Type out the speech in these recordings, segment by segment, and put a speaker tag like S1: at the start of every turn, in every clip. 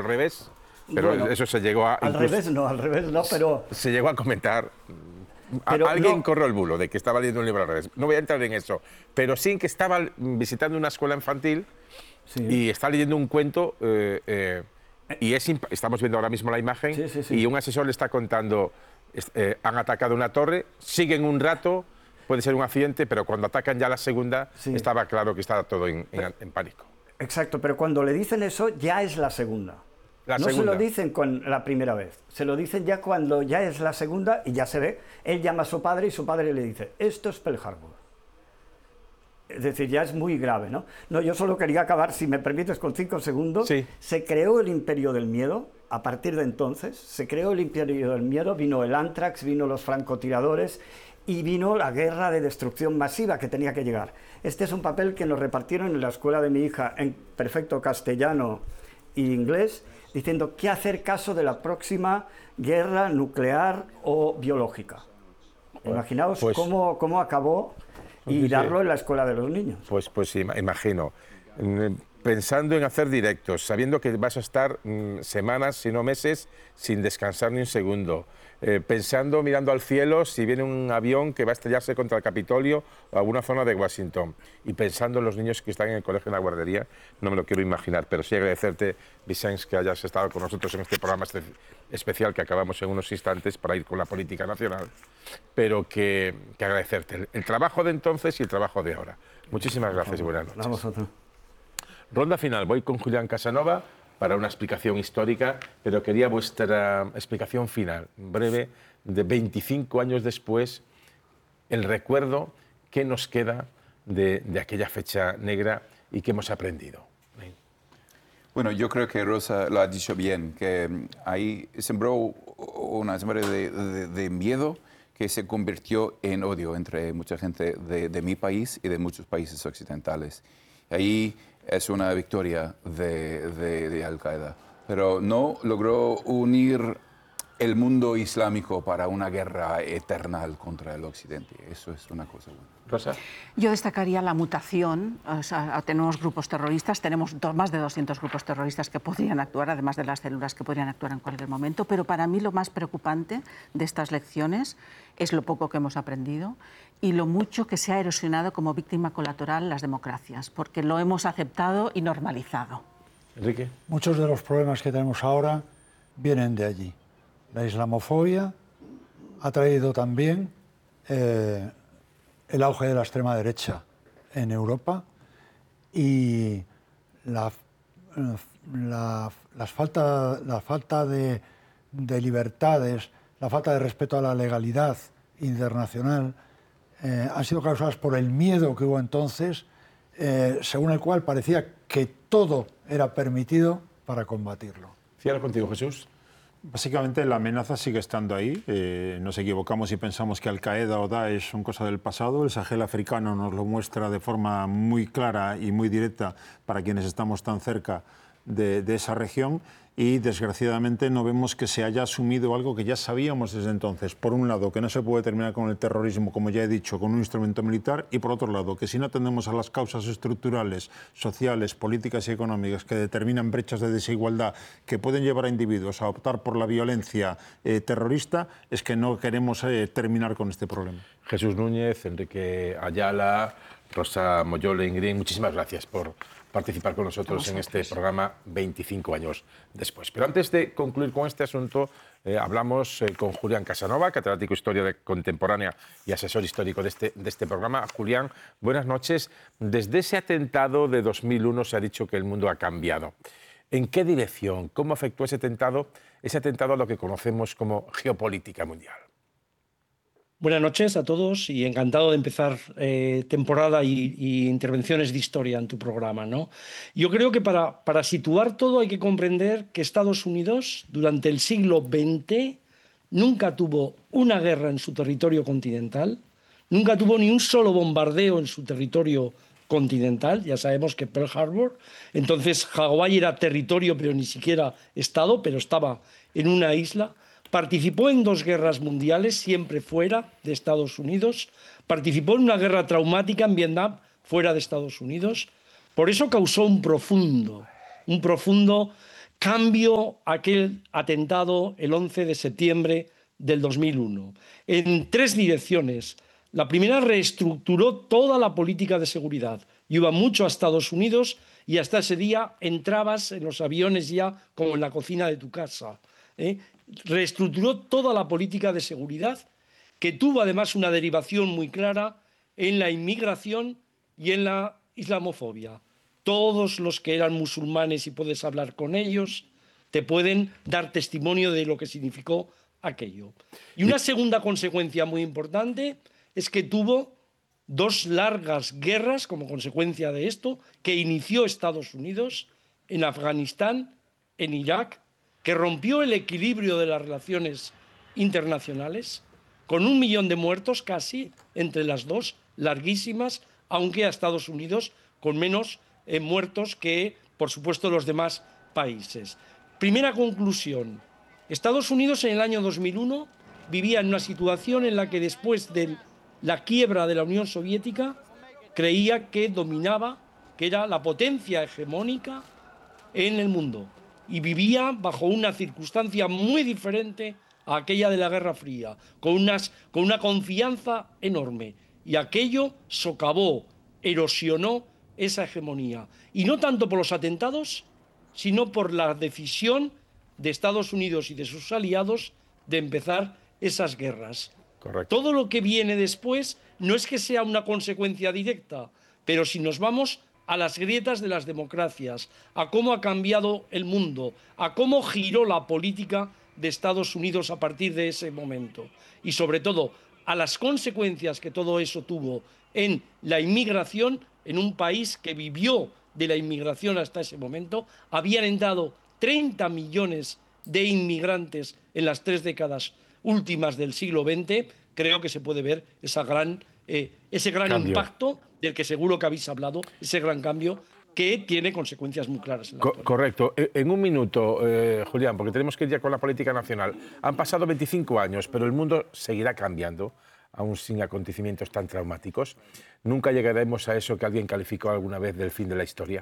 S1: revés, pero bueno, eso se llegó a...
S2: Al revés no, pero...
S1: Se llegó a comentar.
S2: Pero
S1: alguien corrió el bulo de que estaba leyendo un libro al revés. No voy a entrar en eso, pero sí que estaba visitando una escuela infantil y está leyendo un cuento y estamos viendo ahora mismo la imagen y un asesor le está contando, han atacado una torre, siguen un rato, puede ser un accidente, pero cuando atacan ya la segunda estaba claro que estaba todo en pánico.
S2: Exacto, pero cuando le dicen eso ya es la segunda. No se lo dicen con la primera vez, se lo dicen ya cuando ya es la segunda y ya se ve. Él llama a su padre y su padre le dice, esto es Pearl Harbor. Es decir, ya es muy grave, ¿no? No, yo solo quería acabar, si me permites, con 5 segundos.
S1: Sí.
S2: Se creó el Imperio del Miedo, a partir de entonces, se creó el Imperio del Miedo, vino el Anthrax, vino los francotiradores y vino la guerra de destrucción masiva que tenía que llegar. Este es un papel que nos repartieron en la escuela de mi hija en perfecto castellano e inglés, diciendo qué hacer caso de la próxima guerra nuclear o biológica. Imaginaos cómo acabó y darlo en la escuela de los niños.
S1: Pues imagino. Pensando en hacer directos, sabiendo que vas a estar semanas, si no meses, sin descansar ni un segundo. Pensando, mirando al cielo, si viene un avión que va a estrellarse contra el Capitolio o alguna zona de Washington. Y pensando en los niños que están en el colegio, en la guardería, no me lo quiero imaginar. Pero sí agradecerte, Vicens, que hayas estado con nosotros en este programa especial que acabamos en unos instantes para ir con la política nacional. Pero que agradecerte el trabajo de entonces y el trabajo de ahora. Muchísimas gracias y buenas noches.
S2: A vosotros.
S1: Ronda final, voy con Julián Casanova para una explicación histórica, pero quería vuestra explicación final, breve, de 25 años después, el recuerdo que nos queda de aquella fecha negra y que hemos aprendido.
S3: Bueno, yo creo que Rosa lo ha dicho bien, que ahí sembró una semilla de miedo que se convirtió en odio entre mucha gente de mi país y de muchos países occidentales. Ahí es una victoria de Al-Qaeda, pero no logró unir el mundo islámico para una guerra eterna contra el Occidente. Eso es una cosa buena.
S1: Rosa.
S4: Yo destacaría la mutación. O sea, tenemos grupos terroristas, tenemos más de 200 grupos terroristas que podrían actuar, además de las células que podrían actuar en cualquier momento, pero para mí lo más preocupante de estas lecciones es lo poco que hemos aprendido y lo mucho que se ha erosionado como víctima colateral las democracias, porque lo hemos aceptado y normalizado.
S1: Enrique.
S5: Muchos de los problemas que tenemos ahora vienen de allí. La islamofobia ha traído también el auge de la extrema derecha en Europa y la falta de libertades, la falta de respeto a la legalidad internacional han sido causadas por el miedo que hubo entonces, según el cual parecía que todo era permitido para combatirlo.
S1: Cierro contigo, Jesús.
S6: Básicamente la amenaza sigue estando ahí. Nos equivocamos y pensamos que Al-Qaeda o Daesh son cosas del pasado. El Sahel africano nos lo muestra de forma muy clara y muy directa para quienes estamos tan cerca de esa región. Y desgraciadamente no vemos que se haya asumido algo que ya sabíamos desde entonces. Por un lado, que no se puede terminar con el terrorismo, como ya he dicho, con un instrumento militar, y por otro lado, que si no atendemos a las causas estructurales, sociales, políticas y económicas que determinan brechas de desigualdad que pueden llevar a individuos a optar por la violencia terrorista, es que no queremos terminar con este problema.
S1: Jesús Núñez, Enrique Ayala, Rosa Moyole, Ingrid, muchísimas gracias por participar con nosotros en este programa 25 años después. Pero antes de concluir con este asunto, hablamos con Julián Casanova, catedrático de Historia Contemporánea y asesor histórico de este programa. Julián, buenas noches. Desde ese atentado de 2001 se ha dicho que el mundo ha cambiado. ¿En qué dirección? ¿Cómo afectó ese atentado a lo que conocemos como geopolítica mundial?
S7: Buenas noches a todos y encantado de empezar temporada y intervenciones de historia en tu programa, ¿no? Yo creo que para situar todo hay que comprender que Estados Unidos durante el siglo XX nunca tuvo una guerra en su territorio continental, nunca tuvo ni un solo bombardeo en su territorio continental. Ya sabemos que Pearl Harbor, entonces Hawái era territorio pero ni siquiera estado, pero estaba en una isla. Participó en 2 guerras mundiales, siempre fuera de Estados Unidos. Participó en una guerra traumática en Vietnam, fuera de Estados Unidos. Por eso causó un profundo cambio aquel atentado el 11 de septiembre del 2001 en 3 direcciones. La primera, reestructuró toda la política de seguridad. Iba mucho a Estados Unidos y hasta ese día entrabas en los aviones ya como en la cocina de tu casa. Reestructuró toda la política de seguridad, que tuvo además una derivación muy clara en la inmigración y en la islamofobia. Todos los que eran musulmanes y puedes hablar con ellos te pueden dar testimonio de lo que significó aquello. Y una segunda consecuencia muy importante es que tuvo 2 largas guerras como consecuencia de esto, que inició Estados Unidos en Afganistán, en Irak, que rompió el equilibrio de las relaciones internacionales, con 1 millón de muertos casi entre las 2, larguísimas, aunque a Estados Unidos con menos muertos que, por supuesto, los demás países. Primera conclusión. Estados Unidos en el año 2001 vivía en una situación en la que después de la quiebra de la Unión Soviética creía que dominaba, que era la potencia hegemónica en el mundo, y vivía bajo una circunstancia muy diferente a aquella de la Guerra Fría, con una confianza enorme, y aquello socavó, erosionó esa hegemonía, y no tanto por los atentados, sino por la decisión de Estados Unidos y de sus aliados de empezar esas guerras.
S1: Correcto.
S7: Todo lo que viene después no es que sea una consecuencia directa, pero si nos vamos a las grietas de las democracias, a cómo ha cambiado el mundo, a cómo giró la política de Estados Unidos a partir de ese momento, y sobre todo a las consecuencias que todo eso tuvo en la inmigración, en un país que vivió de la inmigración hasta ese momento, habían entrado 30 millones de inmigrantes en las 3 décadas últimas del siglo XX, creo que se puede ver ese gran impacto del que seguro que habéis hablado, ese gran cambio que tiene consecuencias muy claras. En la
S1: correcto. En un minuto, Julián, porque tenemos que ir ya con la política nacional. Han pasado 25 años, pero el mundo seguirá cambiando, aún sin acontecimientos tan traumáticos. Nunca llegaremos a eso que alguien calificó alguna vez del fin de la historia.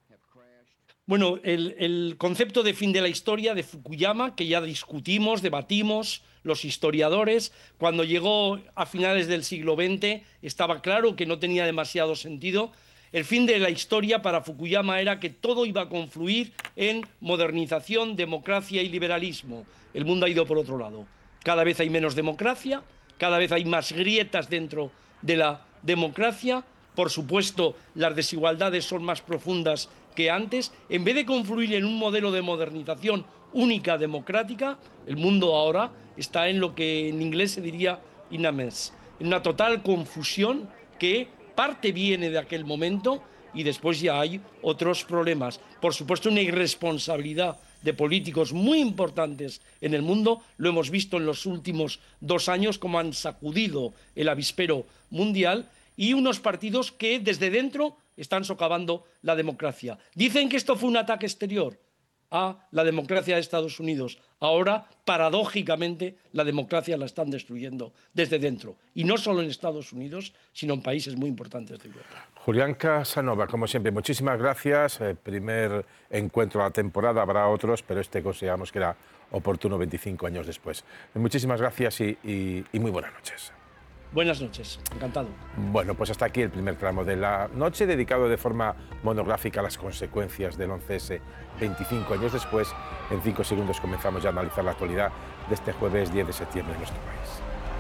S7: Bueno, el concepto de fin de la historia de Fukuyama, que ya discutimos, debatimos, los historiadores, cuando llegó a finales del siglo XX, estaba claro que no tenía demasiado sentido. El fin de la historia para Fukuyama era que todo iba a confluir en modernización, democracia y liberalismo. El mundo ha ido por otro lado. Cada vez hay menos democracia, cada vez hay más grietas dentro de la democracia. Por supuesto, las desigualdades son más profundas que antes. En vez de confluir en un modelo de modernización única, democrática, el mundo ahora está en lo que en inglés se diría in a mess, en una total confusión que parte viene de aquel momento y después ya hay otros problemas. Por supuesto, una irresponsabilidad de políticos muy importantes en el mundo. Lo hemos visto en los últimos 2 años, como han sacudido el avispero mundial, y unos partidos que desde dentro están socavando la democracia. Dicen que esto fue un ataque exterior a la democracia de Estados Unidos. Ahora, paradójicamente, la democracia la están destruyendo desde dentro. Y no solo en Estados Unidos, sino en países muy importantes de Europa.
S1: Julián Casanova, como siempre, muchísimas gracias. Primer encuentro de la temporada, habrá otros, pero este consideramos que era oportuno 25 años después. Muchísimas gracias y muy buenas noches.
S7: Buenas noches, encantado.
S1: Bueno, pues hasta aquí el primer tramo de la noche, dedicado de forma monográfica a las consecuencias del 11S 25 años después. En 5 segundos comenzamos ya a analizar la actualidad de este jueves 10 de septiembre en nuestro país.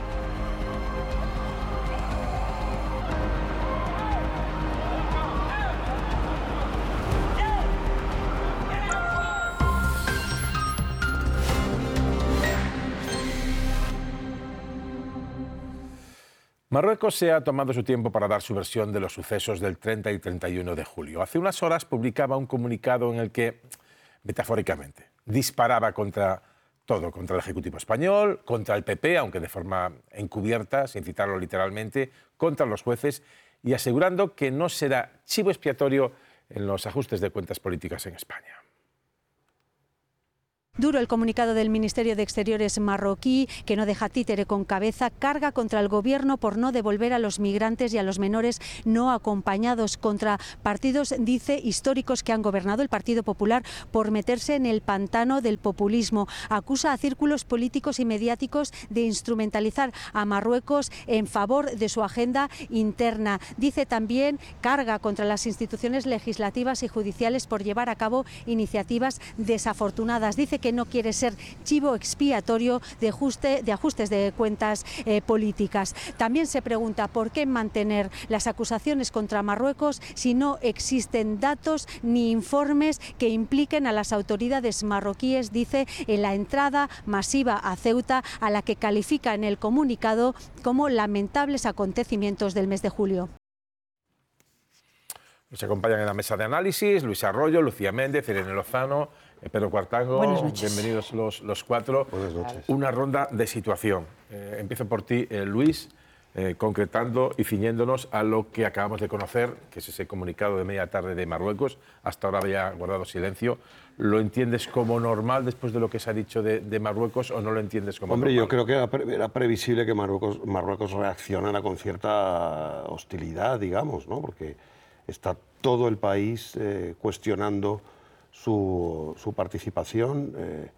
S1: Marruecos se ha tomado su tiempo para dar su versión de los sucesos del 30 y 31 de julio. Hace unas horas publicaba un comunicado en el que, metafóricamente, disparaba contra todo, contra el Ejecutivo español, contra el PP, aunque de forma encubierta, sin citarlo literalmente, contra los jueces y asegurando que no será chivo expiatorio en los ajustes de cuentas políticas en España.
S8: Duro el comunicado del Ministerio de Exteriores marroquí, que no deja títere con cabeza, carga contra el gobierno por no devolver a los migrantes y a los menores no acompañados, contra partidos, dice, históricos que han gobernado, el Partido Popular, por meterse en el pantano del populismo. Acusa a círculos políticos y mediáticos de instrumentalizar a Marruecos en favor de su agenda interna. Dice también, carga contra las instituciones legislativas y judiciales por llevar a cabo iniciativas desafortunadas. Dice que no quiere ser chivo expiatorio de ajustes de cuentas políticas. También se pregunta por qué mantener las acusaciones contra Marruecos si no existen datos ni informes que impliquen a las autoridades marroquíes, dice, en la entrada masiva a Ceuta, a la que califica en el comunicado como lamentables acontecimientos del mes de julio.
S1: Nos acompañan en la mesa de análisis Luis Arroyo, Lucía Méndez, Irene Lozano, Pedro Cuartango.
S8: Buenas noches.
S1: Bienvenidos los cuatro.
S9: Buenas noches.
S1: Una ronda de situación. Empiezo por ti, Luis, concretando y ciñéndonos a lo que acabamos de conocer, que es ese comunicado de media tarde de Marruecos. Hasta ahora había guardado silencio. ¿Lo entiendes como normal después de lo que se ha dicho de Marruecos o no lo entiendes como normal?
S9: Yo creo que era previsible que Marruecos reaccionara con cierta hostilidad, digamos, ¿no? Porque está todo el país cuestionando su participación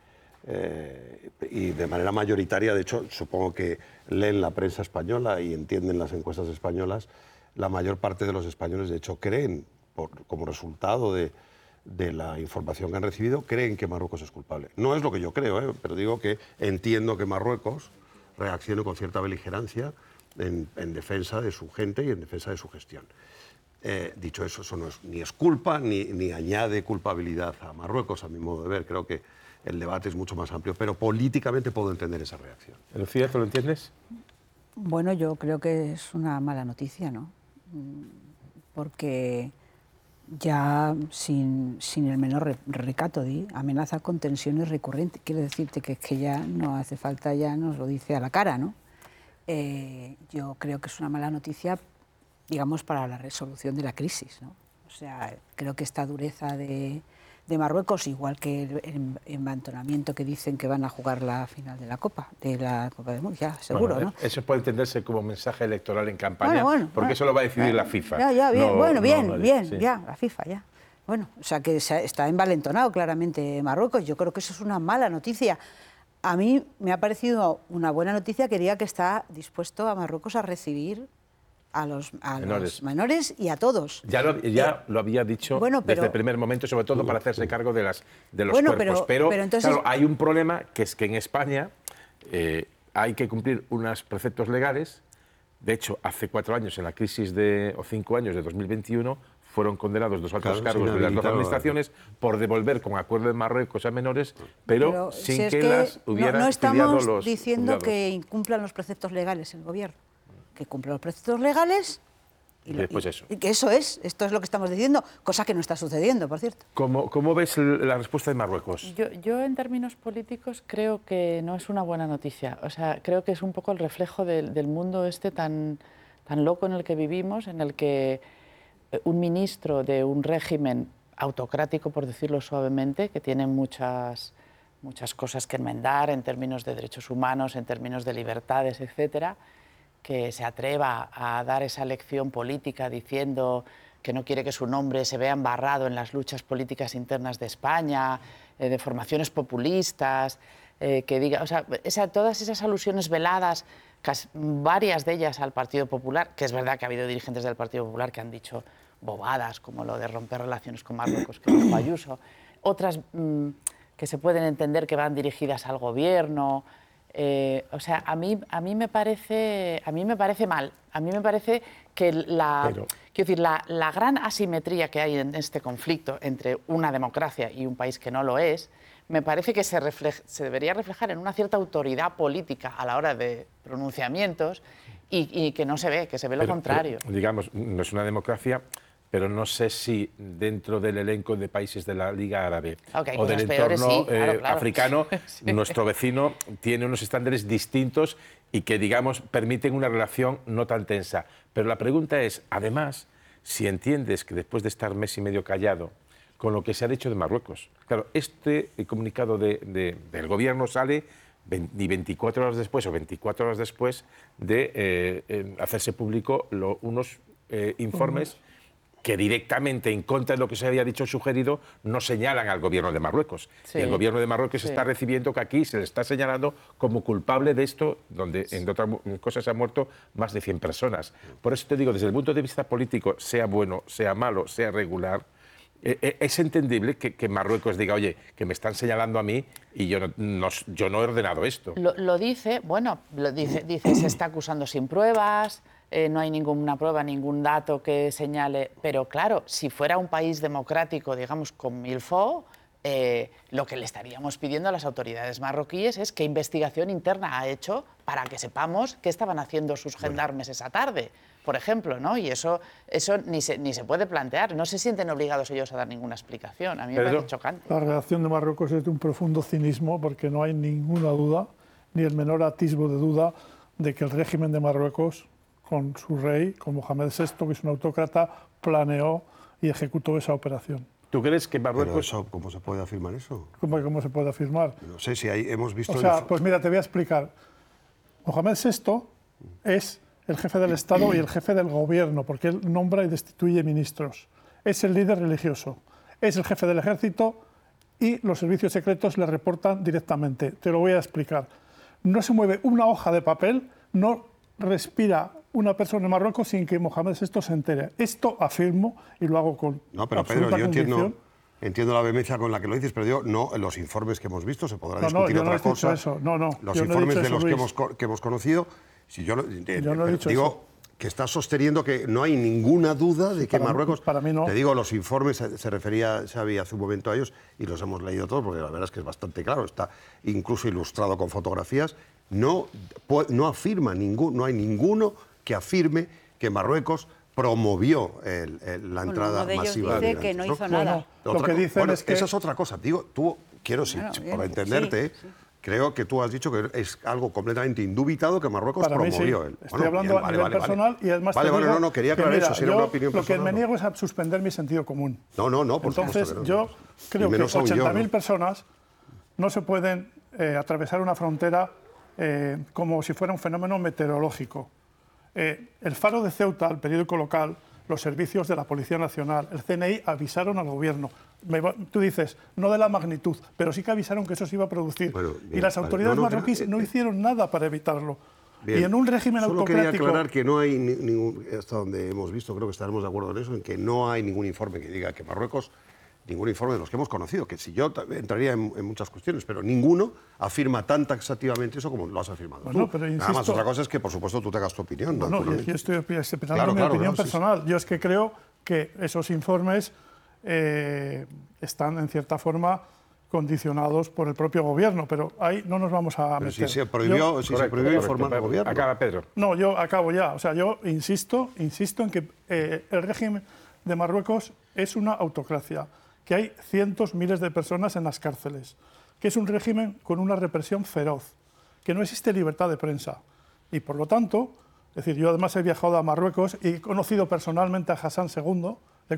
S9: y de manera mayoritaria. De hecho, supongo que leen la prensa española y entienden las encuestas españolas. La mayor parte de los españoles, de hecho, creen, como resultado de la información que han recibido, creen que Marruecos es culpable. No es lo que yo creo, pero digo que entiendo que Marruecos reaccione con cierta beligerancia en defensa de su gente y en defensa de su gestión. Dicho eso, no es, ni es culpa ni añade culpabilidad a Marruecos, a mi modo de ver. Creo que el debate es mucho más amplio, pero políticamente puedo entender esa reacción.
S1: Lucía, ¿tú lo entiendes?
S4: Bueno, yo creo que es una mala noticia, ¿no? Porque ya sin el menor recato, amenaza con tensiones recurrentes. Quiero decirte que es que ya no hace falta, ya nos lo dice a la cara, ¿no? Yo creo que es una mala noticia, digamos, para la resolución de la crisis, ¿no? O sea, creo que esta dureza de Marruecos, igual que el envalentonamiento que dicen que van a jugar la final de la Copa del Mundo, ya, seguro,
S1: bueno,
S4: ¿no?
S1: Eso puede entenderse como mensaje electoral en campaña,
S4: bueno,
S1: eso lo va a decidir la FIFA.
S4: Ya, bien, bien,
S1: sí.
S4: ya, la FIFA, ya. Bueno, o sea, que está envalentonado claramente Marruecos. Yo creo que eso es una mala noticia. A mí me ha parecido una buena noticia que diga que está dispuesto a Marruecos a recibir a los menores y a todos.
S1: Ya lo había dicho desde el primer momento, sobre todo para hacerse cargo de los cuerpos. Pero entonces, claro, hay un problema, que es que en España hay que cumplir unos preceptos legales. De hecho, hace 4 años, en la crisis o 5 años de 2021, fueron condenados 2 altos cargos de las 2 administraciones por devolver con acuerdo de Marruecos a menores, pero sin que las hubieran
S4: no estamos
S1: los
S4: diciendo
S1: juzgados.
S4: que incumplan los preceptos legales el gobierno. Que cumpla los preceptos legales y
S1: después eso.
S4: Y que esto es lo que estamos diciendo, cosa que no está sucediendo, por cierto.
S1: ¿Cómo ves la respuesta de Marruecos?
S10: Yo en términos políticos creo que no es una buena noticia. O sea, creo que es un poco el reflejo del mundo tan loco en el que vivimos, en el que un ministro de un régimen autocrático, por decirlo suavemente, que tiene muchas cosas que enmendar en términos de derechos humanos, en términos de libertades, etcétera, que se atreva a dar esa lección política diciendo que no quiere que su nombre se vea embarrado en las luchas políticas internas de España, de formaciones populistas, que diga, o sea, todas esas alusiones veladas, varias de ellas al Partido Popular, que es verdad que ha habido dirigentes del Partido Popular que han dicho bobadas, como lo de romper relaciones con Marruecos, que dijo Ayuso, otras que se pueden entender que van dirigidas al gobierno. O sea, a mí me parece mal. A mí me parece que la gran asimetría que hay en este conflicto entre una democracia y un país que no lo es, me parece que se debería reflejar en una cierta autoridad política a la hora de pronunciamientos y que no se ve, que se ve lo contrario.
S1: Pero, digamos, no es una democracia, pero no sé si dentro del elenco de países de la Liga Árabe o del entorno claro. africano, sí. Nuestro vecino tiene unos estándares distintos y que, digamos, permiten una relación no tan tensa. Pero la pregunta es, además, si entiendes que después de estar mes y medio callado, con lo que se ha dicho de Marruecos. Claro, este comunicado del gobierno sale ni 24 horas después o 24 horas después de hacerse público unos informes que directamente, en contra de lo que se había dicho o sugerido, no señalan al gobierno de Marruecos.
S10: Sí.
S1: Y el gobierno de Marruecos está recibiendo que aquí se le está señalando como culpable de esto, donde en otras cosas se han muerto más de 100 personas. Por eso te digo, desde el punto de vista político, sea bueno, sea malo, sea regular, es entendible que Marruecos diga, oye, que me están señalando a mí y yo no he ordenado esto.
S10: Lo dice, se está acusando sin pruebas, no hay ninguna prueba, ningún dato que señale. Pero claro, si fuera un país democrático, digamos, con Milfo, lo que le estaríamos pidiendo a las autoridades marroquíes es qué investigación interna ha hecho para que sepamos qué estaban haciendo sus gendarmes esa tarde, por ejemplo, ¿no? Y eso ni se puede plantear. No se sienten obligados ellos a dar ninguna explicación. A mí me parece chocante.
S11: La reacción de Marruecos es de un profundo cinismo, porque no hay ninguna duda, ni el menor atisbo de duda, de que el régimen de Marruecos, con su rey, con Mohamed VI, que es un autócrata, planeó y ejecutó esa operación.
S1: ¿Tú crees que Marruecos...?
S9: Pero ¿cómo se puede afirmar eso?
S11: ¿Cómo se puede afirmar?
S9: No sé si hemos visto...
S11: O sea, pues mira, te voy a explicar. Mohamed VI es el jefe del Estado y el jefe del gobierno, porque él nombra y destituye ministros. Es el líder religioso, es el jefe del ejército y los servicios secretos le reportan directamente. Te lo voy a explicar. No se mueve una hoja de papel, no respira una persona en Marruecos sin que Mohamed VI se entere. Esto afirmo y lo hago con
S9: No, pero Pedro, yo entiendo la vehemencia con la que lo dices, pero yo no, en los informes que hemos visto se podrá discutir otra cosa. Los informes de los que hemos conocido, si yo no he dicho digo eso. Que estás sosteniendo que no hay ninguna duda de que Marruecos...
S11: Para mí no.
S9: Te digo, los informes se refería Xavi hace un momento a ellos y los hemos leído todos, porque la verdad es que es bastante claro, está incluso ilustrado con fotografías. No afirma no hay ninguno que afirme que Marruecos promovió la entrada masiva de
S8: dice que no hizo nada.
S11: Lo que dicen es que...
S9: Esa es otra cosa. Digo, por entenderte, creo que tú has dicho que es algo completamente indubitado que Marruecos promovió.
S11: Sí. Estoy hablando a nivel personal y además
S9: no, quería aclarar eso, si era una opinión personal.
S11: Lo que me niego es a suspender mi sentido común.
S9: No, por
S11: Entonces,
S9: supuesto
S11: yo creo que 80.000 personas no se pueden atravesar una frontera como si fuera un fenómeno meteorológico. El Faro de Ceuta, el periódico local, los servicios de la Policía Nacional, el CNI avisaron al gobierno. Tú dices, no de la magnitud, pero sí que avisaron que eso se iba a producir. Bueno, bien, y las autoridades marroquíes no hicieron nada para evitarlo. Bien. Y en un régimen autocrático...
S9: Solo quería aclarar que no hay ningún... Hasta donde hemos visto, creo que estaremos de acuerdo en eso, en que no hay ningún informe que diga que Marruecos... Ningún informe de los que hemos conocido, que si yo entraría en muchas cuestiones, pero ninguno afirma tan taxativamente eso como lo has afirmado tú.
S11: Pero insisto,
S9: nada más, otra cosa es que, por supuesto, tú tengas tu opinión.
S11: Yo estoy expresando mi opinión personal. Sí. Yo es que creo que esos informes están, en cierta forma, condicionados por el propio gobierno, pero ahí no nos vamos a meter.
S9: Si se prohibió informar al gobierno.
S1: Acaba, Pedro.
S11: No, yo acabo ya. O sea, yo insisto en que el régimen de Marruecos es una autocracia, que hay cientos, miles de personas en las cárceles, que es un régimen con una represión feroz, que no existe libertad de prensa. Y por lo tanto, es decir, yo además he viajado a Marruecos y he conocido personalmente a Hassan II,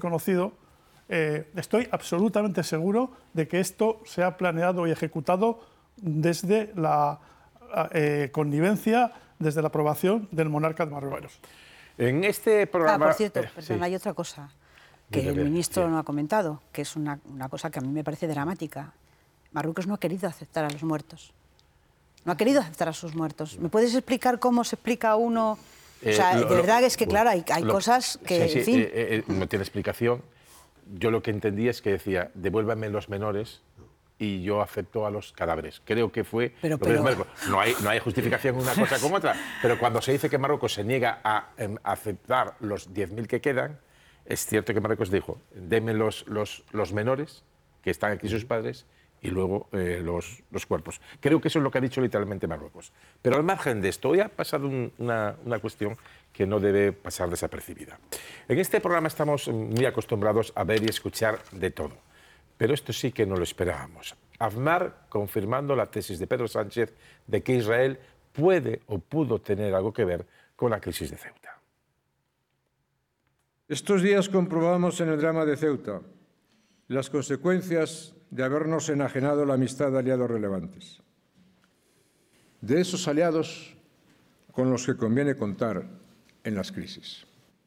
S11: estoy absolutamente seguro de que esto se ha planeado y ejecutado desde la connivencia, desde la aprobación del monarca de Marruecos.
S1: En este programa...
S8: por cierto, perdón, hay otra cosa que el ministro no ha comentado, que es una cosa que a mí me parece dramática. Marruecos no ha querido aceptar a los muertos. No ha querido aceptar a sus muertos. ¿Me puedes explicar cómo se explica uno? O sea, de verdad es que, claro, hay cosas que, en fin...
S1: no tiene explicación. Yo lo que entendí es que decía, devuélvanme los menores y yo acepto a los cadáveres. Creo que fue... Pero... No hay justificación una cosa como otra, pero cuando se dice que Marruecos se niega a aceptar los 10.000 que quedan, es cierto que Marruecos dijo, denme los menores, que están aquí sus padres, y luego los cuerpos. Creo que eso es lo que ha dicho literalmente Marruecos. Pero al margen de esto, hoy ha pasado una cuestión que no debe pasar desapercibida. En este programa estamos muy acostumbrados a ver y escuchar de todo, pero esto sí que no lo esperábamos. Aznar confirmando la tesis de Pedro Sánchez de que Israel puede o pudo tener algo que ver con la crisis de Ceuta.
S12: Estos días comprobamos en el drama de Ceuta las consecuencias de habernos enajenado la amistad de aliados relevantes, de esos aliados con los que conviene contar en las crisis.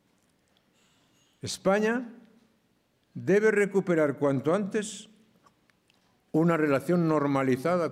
S12: España debe recuperar cuanto antes una relación normalizada